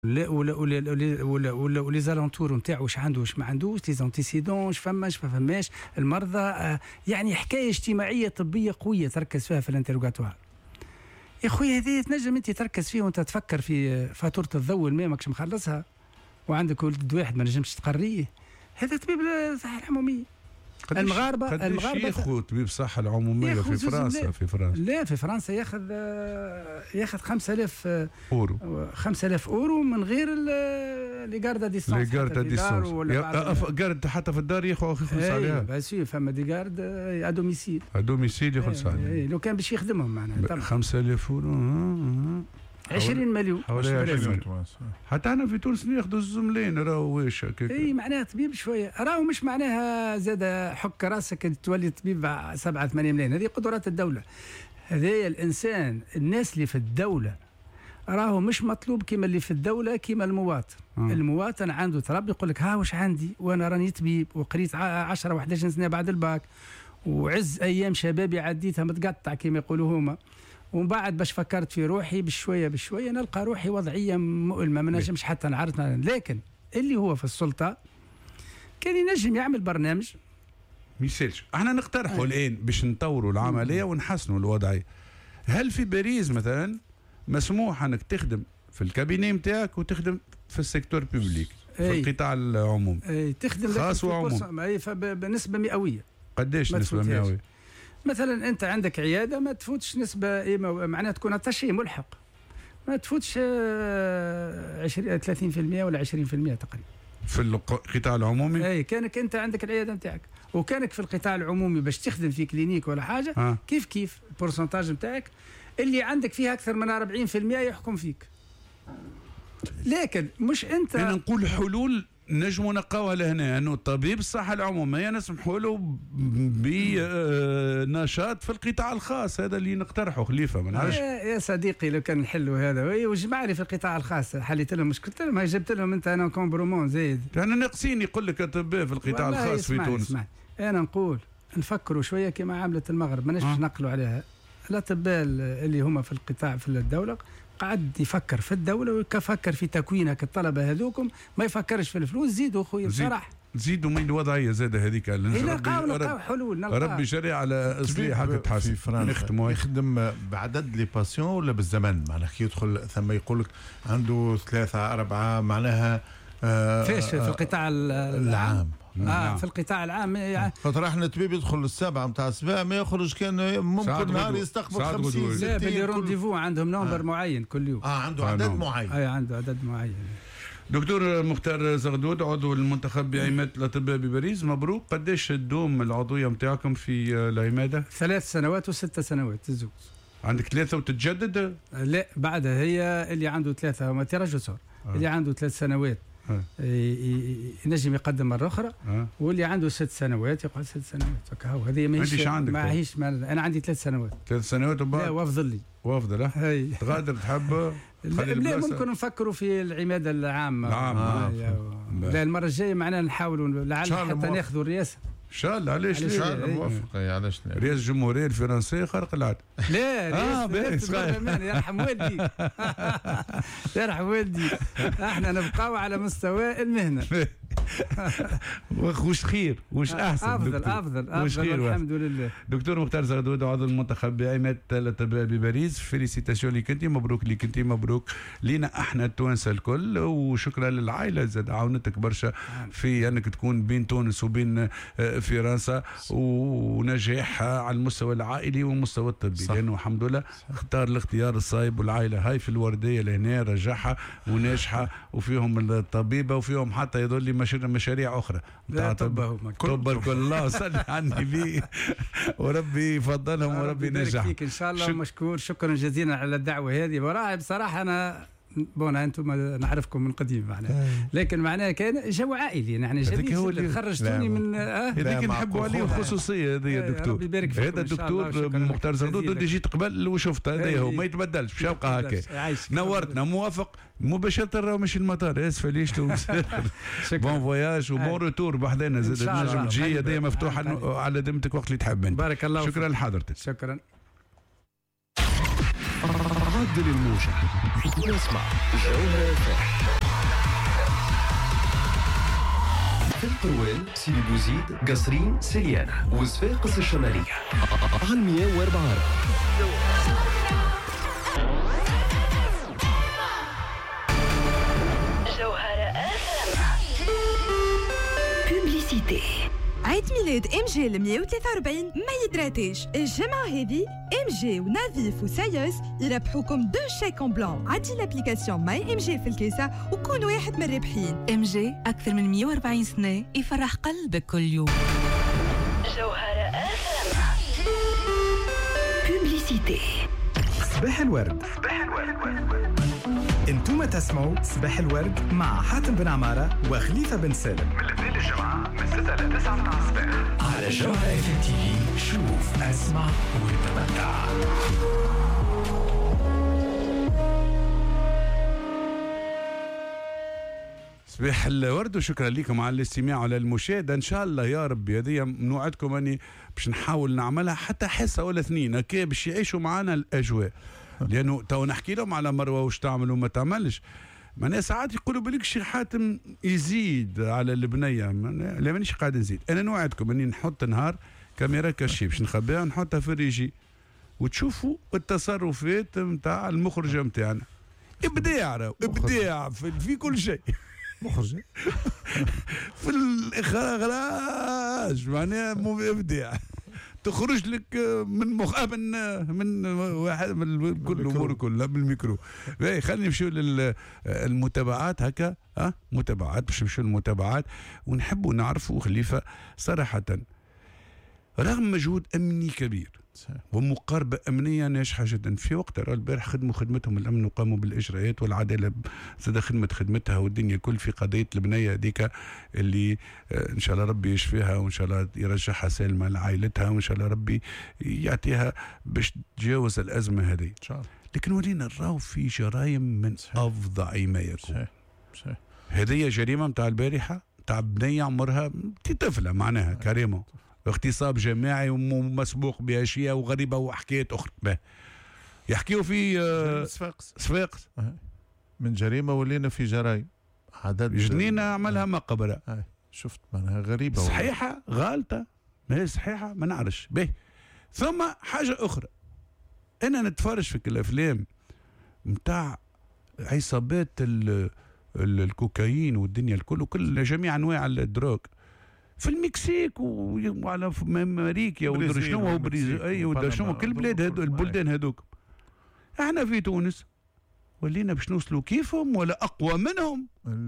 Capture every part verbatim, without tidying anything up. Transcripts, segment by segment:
ولا ولا ولا ولا ولا ولي زالونتور نتاعو واش عنده واش ما عندوش، لي زونتيسيدون واش فماش ما فماش، المرضى آه يعني حكايه اجتماعيه طبيه قويه تركز فيها في الانتروغاتوار. يا خويا هذه تنجم انت تركز فيه وانت تفكر في فاتوره الضوء الماء ماكش مخلصها وعندك ولد واحد ما نجمش تقريه، هذا طبيب الصحه العموميه. المغاربه المغاربه ياخذ طبيب الصحه العموميه في فرنسا في فرنسا لا في فرنسا ياخذ ياخذ خمسة آلاف اورو خمسة آلاف اورو من غير لي غاردا ديستونس. لي غاردا ديستونس غارد حتى في الدار ياخذ يخلص عليها. باسي فما دي غارد ا دوميسيل ا دوميسيل يخلص عليها لو كان باش يخدمهم معناها خمسة آلاف اورو عشرين مليون حتى انا في تونس ناخذوا الزملين راهو واش هكاك. اي معناها طبيب شويه راهو مش معناها زاد حك راسك تولي طبيب سبعة ثمانية ملايين، هذه قدرات الدوله. هذايا الانسان الناس اللي في الدوله راهو مش مطلوب كيما اللي في الدوله كيما المواطن. آه. المواطن عنده تربي يقول لك ها واش عندي وانا راني طبيب وقريت عشرة واحد عشر سنه بعد الباك وعز ايام شبابي عديتها متقطع كيما يقولوا هما، ومن بعد باش فكرت في روحي بشويه بشويه نلقى روحي وضعيه مؤلمه ما نجمش حتى نعرض. لكن اللي هو في السلطه كان ينجم يعمل برنامج ما يسالش. احنا نقترحوا الان باش نطوروا العمليه ونحسنوا الوضعيه. هل في باريس مثلا مسموح انك تخدم في الكابيني نتاعك وتخدم في السيكتور بيبليك في القطاع العمومي؟ اي تخدم خاص وعموم اي بنسبه مئويه. قداش نسبه مئويه؟ مثلا انت عندك عياده ما تفوتش نسبه معناها تكون اتاشي ملحق ما تفوتش عشرين ثلاثين بالمئة ولا عشرين بالمئة تقريبا في القطاع العمومي. اي كانك انت عندك العياده نتاعك وكانك في القطاع العمومي باش تخدم في كلينيك ولا حاجه آه. كيف كيف البورسنتاج نتاعك اللي عندك فيها اكثر من أربعين بالمئة يحكم فيك. لكن مش انت انا نقول حلول نجموا نلقاوها لهنا انه طبيب الصحه العموميه نسمحوا له بنشاط في القطاع الخاص. هذا اللي نقترحه خليفه ما نعرفش. يا صديقي لو كان نحلوا هذا وجمع لي في القطاع الخاص حليت لهم مشكلة لهم هاي جبت لهم انت انا كومبرومون زايد. احنا ناقصين يقول لك اطباء في القطاع الخاص في تونس. اسمعني. انا نقول نفكروا شويه كما عملت المغرب ما نجمش نقلوا عليها. الاطباء اللي هما في القطاع في الدوله قعد يفكر في الدوله ويفكر في تكوينك الطلبه هذوكم ما يفكرش في الفلوس. زيدوا خويا بصراحه زيدوا من الوضعيه زاد هذيك. نلقاو نلقاو حلول نلقاو ربي شريع على اسلحه تتحسن. نخدموا يخدم بعدد لي باسيون ولا بالزمن معناها كي يدخل ثم يقول لك عنده ثلاثه اربعه معناها آه فيش في القطاع العام. اه نعم. في القطاع العام يعني خاطر احنا الطبيب يدخل السبعه نتاع السبعه ما يخرج كان ممكن نهار يستقبل خمسين لا باللي رونديفو عندهم نمبر آه. معين كل يوم. اه عنده عدد آه معين. اي عنده عدد معين. دكتور مختار زغدود عضو المنتخب بعماده الاطباء بباريس مبروك. قداش تدوم العضويه نتاعكم في العماده؟ ثلاث سنوات وست سنوات الزوج. عندك ثلاثه وتتجدد؟ لا بعدها هي اللي عنده ثلاثه ما ترجل صار آه. اللي عنده ثلاث سنوات ينجم يقدم مره اخرى أه. واللي عنده ست سنوات يقعد ست سنوات هكا. هذه ماهيش ماهيش انا عندي ثلاث سنوات ثلاث سنوات وبعد لا وافضل لي وافضل اه تغادر تحب لا ممكن نفكروا في العماده العامه العامه آه. لا المره الجايه معناها نحاولوا لعل حتى ناخذوا الرئاسه ان شاء الله. علاش ان شاء الله موافق. علاش رئاسه الجمهوريه الفرنسيه خارق العاده. لا رئاسه البرلمان يرحم والدي يرحم والدي احنا نبقاو على مستوى المهنه. وش خير وش احسن افضل دكتور. افضل افضل الحمد لله. دكتور مختار زغدود عضو المنتخب بعماده الاطباء بباريس فيليسيتاسيون ليك انت مبروك ليك انت مبروك لينا احنا التوانسه الكل وشكرا للعائله زاد عاونتك برشا في انك تكون بين تونس وبين فرنسا ونجاح على المستوى العائلي والمستوى الطبي لانه الحمد لله اختار الاختيار الصايب والعائله هاي في الورديه لهنا رجعها وناجحه وفيهم الطبيبه وفيهم حتى يظل لي مشاريع اخرى لا طب طب الكل. الله صلي على النبي وربي يفضلهم وربي ينجح فيك ان شاء الله. مشكور شكرا جزيلا على الدعوه هذه. وراها بصراحه انا بون انتم نعرفكم من قديم معناها لكن معناها كان جو عائلي يعني جميل خرجتوني من هذيك نحبوا عليه الخصوصيه هذه يا دكتور. هذا الدكتور مختار زغدود اللي جيت قبل وشفت هذا هو ما يتبدلش مش يبقى هكا. نورتنا موافق مباشره راهو ماشي المطار اسف ليش بون فواياج وبون روتور بحذانا زاد نجم تجي هذه مفتوحه على دمتك وقت اللي تحب. بارك الله شكرا لحضرتك. شكرا. بدل الموجة واسمع جوهرة اف ام. في القروان سيدي بوزيد قصرين سليانة وصفاقس الشمالية على مية وأربعة. عيد ميلاد ام جي ل مية وثلاثة وأربعين ما يدراتيش. الجمعة هذه ام جي ونافيف وسايوس يربحوكم دو شيك اون بلان. عدي لابليكاسيون ماي ام جي في الكيسة وكون واحد من الرابحين. ام جي اكثر من مية وأربعين سنة يفرح قلبك كل يوم. جوهرة اف ام. بوبليسيتي. صباح الورد. صباح الورد. انتم تسمعوا صباح الورد مع حاتم بن عمارة وخليفة بن سالم من الاثنين للجمعة من ستة ل تسعة متاع الصباح على جوهرة اف ام تي في. شوف اسمع وتمتع. صباح الورد وشكرا لكم على الاستماع وعلى المشاهدة. ان شاء الله يا ربي هذه نوعدكم اني باش نحاول نعملها حتى حصة ولا اثنين هكا باش يعيشوا معنا الاجواء. لانه تو نحكي لهم على مروه واش تعمل وما تعملش. معناها ساعات يقولوا بالك الشيخ حاتم يزيد على البنيه. لا مانيش قاعد نزيد. انا نوعدكم اني نحط نهار كاميرا كاشي باش نخبيها ونحطها في الريجي وتشوفوا التصرفات نتاع المخرجه نتاعنا. ابداع راهو ابداع في, في كل شيء. مخرجه في الاخراج معناها ابداع. تخرج لك من مخ من من واحد من كل الامور كلها بالميكرو. خلينا نمشيو للمتابعات هكا. ها متابعات باش نمشيو للمتابعات ونحبوا نعرفوا خليفه صراحه رغم مجهود امني كبير ومقاربه امنيه ناجحه جدا في وقت راه البارح خدموا خدمتهم الامن وقاموا بالاجراءات والعداله زاد خدمت خدمتها والدنيا كل في قضيه البنيه هذيك اللي ان شاء الله ربي يشفيها وان شاء الله يرجعها سالمه لعائلتها وان شاء الله ربي يعطيها باش تتجاوز الازمه هذه ان شاء الله. لكن ولينا نراو في جرائم من صحيح. افظع ما يكون. هذه جريمه نتاع البارحه نتاع بنيه عمرها طفله معناها كريمه اغتصاب جماعي ومسبوق باشياء وغريبه وحكايات اخرى. به يحكيوا في آه صفاقس صفاقس من جريمه ولينا في جرائم عدد جنينه عملها مقبره. آه. شفت معناها غريبه صحيحه غالطه ما هي صحيحه ما نعرفش. به ثم حاجه اخرى انا نتفرج في الافلام نتاع عصابات الكوكايين والدنيا الكل وكل جميع انواع الدروغ في المكسيك وعلى امريكا ودر شنو اي ودر شنو كل بلاد هدو البلدان هذوك. احنا في تونس ولينا باش نوصلوا كيفهم ولا اقوى منهم.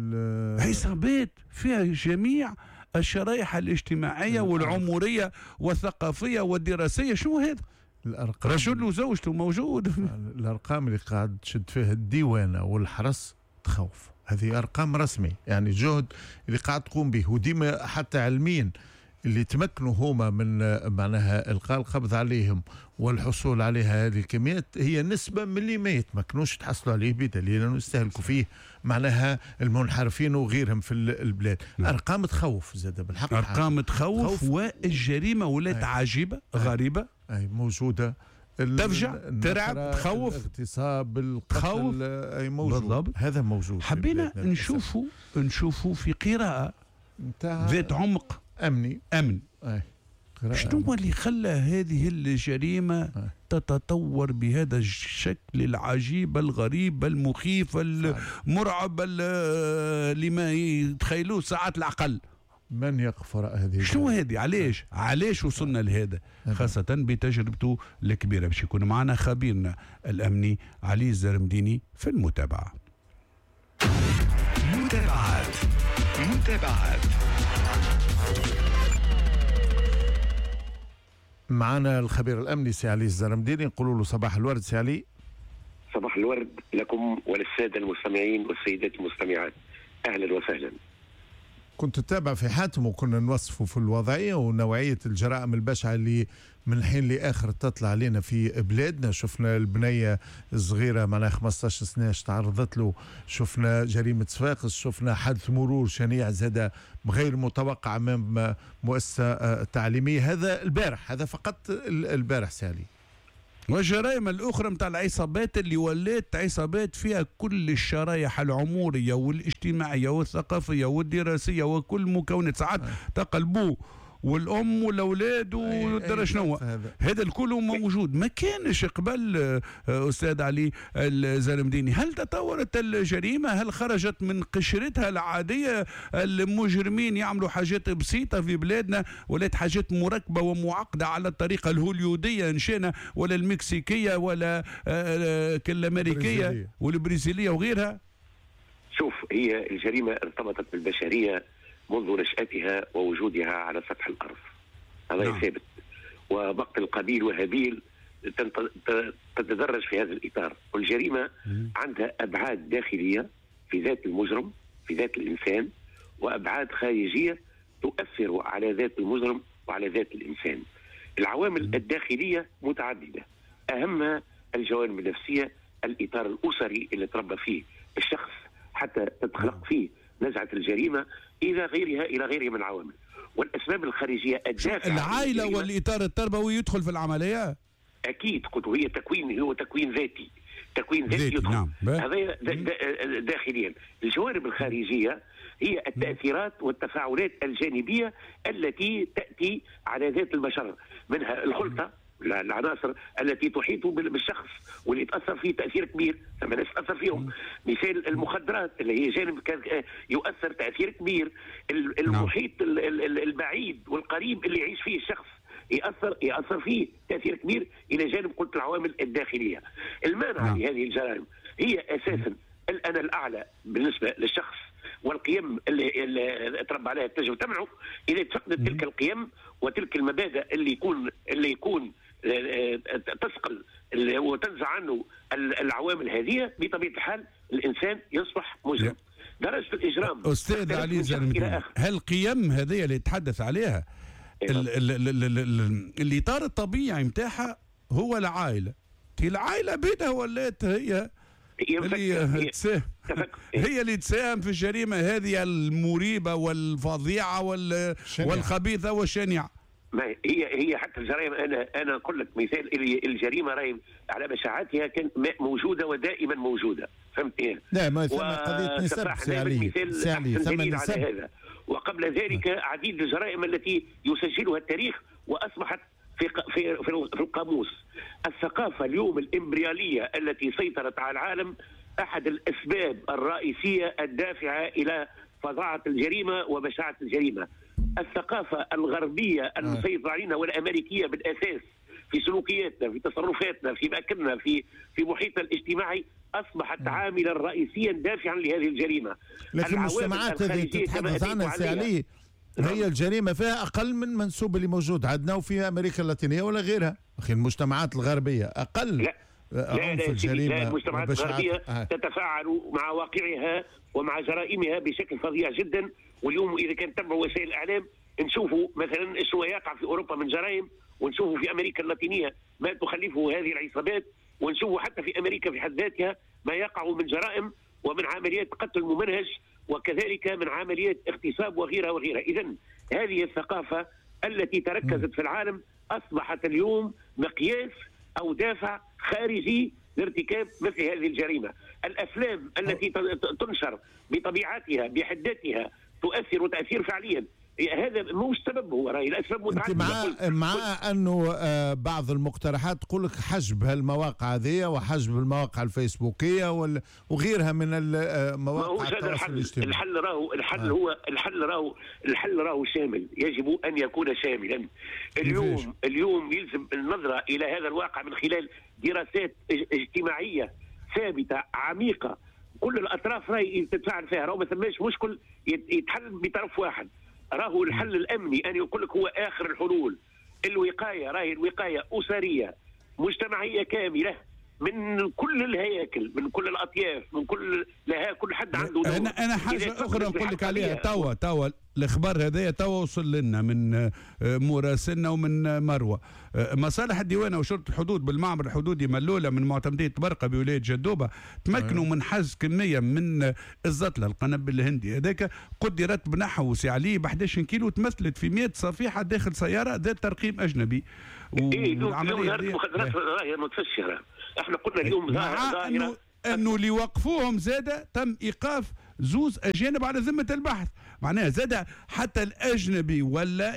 عصابات فيها جميع الشرائح الاجتماعيه والعمريه والثقافيه والدراسيه. شنو هذا؟ الارقام رجل وزوجته موجود. الارقام اللي قاعد تشد فيها الديوانه والحرس تخوف. هذه أرقام رسمي يعني جهد اللي قاعد تقوم به وديما حتى علميا اللي تمكنوا هما من معناها إلقاء القبض عليهم والحصول عليها هذه الكميات هي نسبة من اللي ما يتمكنوش تحصلوا عليه بدليل أنه يستهلكوا فيه معناها المنحرفين وغيرهم في البلاد. م. أرقام تخوف زاد بالحق. أرقام تخوف والجريمة ولات عجيبة غريبة. أي موجودة تفجع ترعب تخوف الاغتصاب القتل اي موجود بالضبط. هذا موجود. حبينا نشوفوا نشوفوا في قراءة ذات عمق امني امن. أي. شنو اللي خلى هذه الجريمة أي. تتطور بهذا الشكل العجيب الغريب المخيف المرعب اللي ما يتخيلوه ساعات العقل؟ من يقف وراء هذه؟ شنو هذه؟ علاش؟ علاش وصلنا لهذا؟ خاصة بتجربته الكبيرة. باش يكون معنا خبيرنا الأمني علي الزرمديني في المتابعة. متابعات متابعات معنا الخبير الأمني سي علي الزرمديني. نقولوا له صباح الورد سي علي. صباح الورد لكم وللسادة المستمعين والسيدات المستمعات، أهلا وسهلا. كنت تتابع في حاتم وكنا نوصفوا في الوضعية ونوعية الجرائم البشعة اللي من حين لآخر تطلع علينا في بلادنا. شفنا البنية الصغيرة معناها خمسطاش سنة تعرضت له، شفنا جريمة صفاقس، شفنا حادث مرور شنيع زاد غير متوقع أمام مؤسسة تعليمية. هذا البارح، هذا فقط البارح سالي. والجرائم الاخرى نتاع العصابات اللي ولات عصابات فيها كل الشرايح العمريه والاجتماعيه والثقافيه والدراسيه وكل مكونات، ساعات تقلبوه والام والاولاد ودرا شنو هذا الكل موجود. ما كانش قبل استاذ علي الزرمديني. هل تطورت الجريمه؟ هل خرجت من قشرتها العاديه؟ المجرمين يعملوا حاجات بسيطه في بلادنا ولات حاجات مركبه ومعقده على الطريقه الهوليوديه ان شئنا ولا المكسيكيه ولا الامريكيه والبرازيليه وغيرها؟ شوف، هي الجريمه ارتبطت بالبشريه منذ نشأتها ووجودها على سطح الأرض، هذا نعم. ثابت. ومقتل قابيل وهابيل تتدرج في هذا الإطار. والجريمة مم. عندها أبعاد داخلية في ذات المجرم، في ذات الإنسان، وأبعاد خارجية تؤثر على ذات المجرم وعلى ذات الإنسان. العوامل مم. الداخلية متعددة، أهمها الجوانب النفسية، الإطار الأسري اللي تربى فيه الشخص حتى تتخلق فيه نزعة الجريمة، إلى غيرها إلى غيرها من العوامل. والأسباب الخارجية الدافعة العائلة والإطار التربوي يدخل في العملية؟ أكيد، قلت هي تكوين، هو تكوين ذاتي، تكوين ذاتي يدخل. نعم. هذا داخليا. الجوانب الخارجية هي التأثيرات والتفاعلات الجانبية التي تأتي على ذات البشر، منها الخلطة، العناصر التي تحيط بالشخص واللي تأثر فيه تأثير كبير، ثم ناس تأثر فيهم. مثال المخدرات اللي هي جانب يؤثر تأثير كبير. المحيط البعيد والقريب اللي يعيش فيه الشخص يأثر يأثر فيه تأثير كبير، إلى جانب قلت العوامل الداخلية. المانعة لهذه الجرائم هي أساسا الأنا الأعلى بالنسبة للشخص والقيم اللي, اللي تربى عليها تجب تمنعه. إذا تفقدت تلك القيم وتلك المبادئ اللي يكون اللي يكون تثقل وتنزع عنه العوامل هذه، بطبيعة الحال الإنسان يصبح مجرم. درجة الإجرام أستاذ علي الزرمديني، هل القيم هذه اللي يتحدث عليها الإطار الطبيعي متاعها هو العائلة؟ العائلة بينها ولات هي اللي تساهم هي اللي تساهم في الجريمة هذه المريبة والفظيعة والخبيثة والشنيعة. ما هي هي حتى الجرائم، انا انا اقول لك مثال، الجريمه راهي على بشاعتها كانت موجوده ودائما موجوده، فهمتني؟ لا ما ثم قضيه نسب سعلي سعلي ثم نسب على هذا. وقبل ذلك عديد الجرائم التي يسجلها التاريخ واصبحت في في في القاموس. الثقافه اليوم الامبرياليه التي سيطرت على العالم احد الاسباب الرئيسيه الدافعه الى فظاعه الجريمه وبشاعه الجريمه. الثقافة الغربية المسيطرة علينا والأمريكية بالأساس في سلوكياتنا، في تصرفاتنا، في مأكلنا، في في محيطنا الاجتماعي، أصبحت عاملا رئيسيا دافعا لهذه الجريمة. لكن المجتمعات التي تتحدث عنها سعلي هي الجريمة فيها أقل من منسوب اللي موجود عندنا وفي أمريكا اللاتينية ولا غيرها. أخي المجتمعات الغربية أقل. لا لا لا, لا المجتمعات الغربية آه. تتفاعل مع واقعها ومع جرائمها بشكل فظيع جدا. واليوم إذا كان تتبعوا وسائل الإعلام نشوفوا مثلا شو يقع في أوروبا من جرائم، ونشوفوا في أمريكا اللاتينية ما تخلفه هذه العصابات، ونشوفوا حتى في أمريكا في حد ذاتها ما يقع من جرائم ومن عمليات قتل ممنهج، وكذلك من عمليات اغتصاب وغيرها وغيرها. إذن هذه الثقافة التي تركزت في العالم أصبحت اليوم مقياس أو دافع خارجي لارتكاب مثل هذه الجريمة. الأفلام التي تنشر بطبيعتها بحدتها تؤثر تأثير فعليا. هذا مو سببه، راهي الأسباب متعددة. مع مع أنه بعض المقترحات تقول لك حجب هالمواقع هذه وحجب المواقع الفيسبوكية وغيرها من المواقع التواصل الاجتماعي. الحل راهو الحل آه. هو الحل راهو الحل راهو شامل، يجب أن يكون شاملا. اليوم كيفيش؟ اليوم يلزم النظرة إلى هذا الواقع من خلال دراسات اجتماعية ثابتة عميقة، كل الأطراف راهي تتفاعل فيها. راهو ما ثماش مشكل يتحل بطرف واحد. راهو الحل الأمني أن يقول لك هو آخر الحلول. الوقاية راهي الوقاية أسرية مجتمعية كاملة، من كل الهياكل، من كل الاطياف، من كل لها كل حد عنده دور. انا انا حاجه اخرى نقول لك عليها توا توا الاخبار هذايا توا وصل لنا من مراسلنا ومن مروه. مصالح الديوانه وشرطه الحدود بالمعبر الحدودي ملوله من معتمديه برقه بولايه جدوبه تمكنوا من حز كميه من الزطله القنبل الهندي هذاك قدرت بنحو سي علي ب احد عشر كيلو تمثلت في مئة صفيحه داخل سياره ذات ترقيم اجنبي. ايه اليوم المخدرات راهي متفشره. احنا قلنا اليوم ظاهره انه انه اللي وقفوهم زاده تم ايقاف زوز اجانب على ذمه البحث، معناها زاد حتى الاجنبي ولا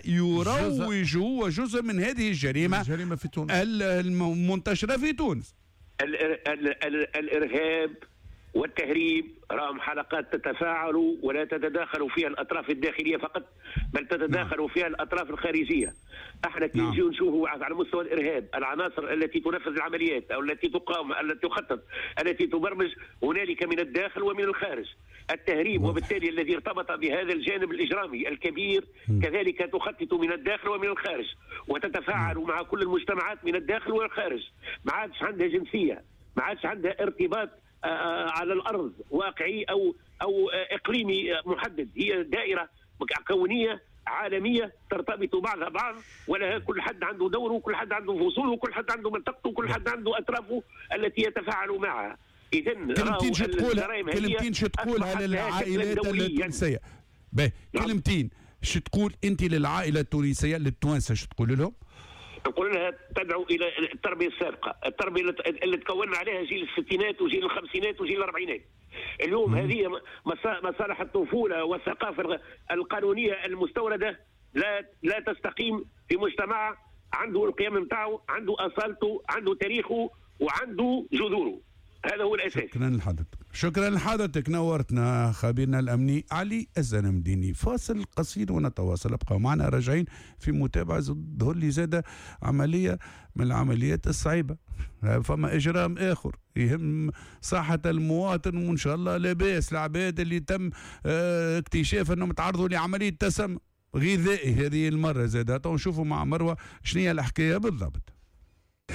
يروج هو جزء من هذه الجريمه الجريمه في تونس المنتشره في تونس. ال ال ال الارهاب والتهريب راهم حلقات تتفاعل ولا تتداخل فيها الاطراف الداخليه فقط، بل تتداخل نعم. فيها الاطراف الخارجيه. احنا كي نجي نعم. نشوفوا على مستوى الارهاب العناصر التي تنفذ العمليات او التي تقاوم التي تخطط التي تبرمج هنالك من الداخل ومن الخارج. التهريب واضح. وبالتالي الذي ارتبط بهذا الجانب الاجرامي الكبير م. كذلك تخطط من الداخل ومن الخارج وتتفاعل م. مع كل المجتمعات من الداخل والخارج. ما عادش عندها جنسيه، ما عادش عندها ارتباط على الارض واقعي او او اقليمي محدد، هي دائره كونيه عالميه ترتبط بعضها بعض ولها كل حد عنده دوره وكل حد عنده فصوله وكل حد عنده منطقته وكل حد عنده اطرافه التي يتفاعل معها. اذا كلمتين شو تقولها كلمتين شو تقولها للعائلات التونسيه؟ باهي كلمتين شو تقول انت للعائله التونسيه للتوانسه شو تقول لهم؟ نقول لها تدعو الى التربيه السابقه، التربيه اللي تكوننا عليها جيل الستينات وجيل الخمسينات وجيل الاربعينات. اليوم مم. هذه مصالح الطفوله والثقافه القانونيه المستورده لا لا تستقيم في مجتمع عنده القيم نتاعو، عنده اصالته، عنده تاريخه وعنده جذوره. هذا هو الاساس. شكرا لحضرتك، شكرا لحضرتك، نورتنا خبيرنا الامني علي الزنمديني. فاصل قصير ونتواصل، ابقوا معنا راجعين في متابعه ظهر لي زاد عمليه من العمليات الصعيبه، فما اجرام اخر يهم صحه المواطن وان شاء الله لا باس العباد اللي تم اه اكتشاف انهم تعرضوا لعمليه تسمم غذائي هذه المره زاد. نشوفوا مع مروه شنو هي الحكايه بالضبط.